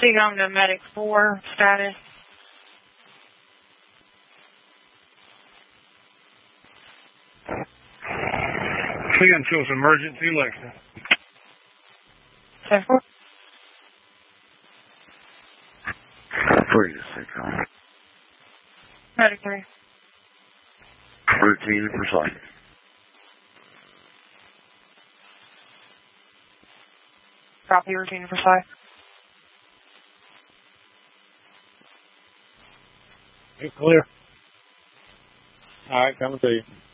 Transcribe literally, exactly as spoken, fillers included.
Seagram to Medic four, status. Seagram shows emergency Alexa. ten four. Where is Seagram? Medic three. Routine and precise. Copy, routine and precise. It's clear. All right, coming to you.